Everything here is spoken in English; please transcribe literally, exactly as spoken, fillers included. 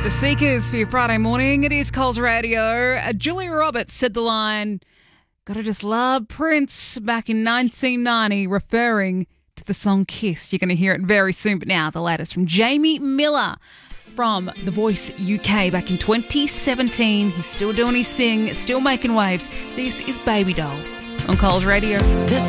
The Seekers for your Friday morning. It is Coles Radio. Uh, Julia Roberts said the line, "Gotta just love Prince," back in nineteen ninety, referring to the song Kiss. You're going to hear it very soon, but now the latest from Jamie Miller from The Voice U K back in twenty seventeen. He's still doing his thing, still making waves. This is Baby Doll on Coles Radio. This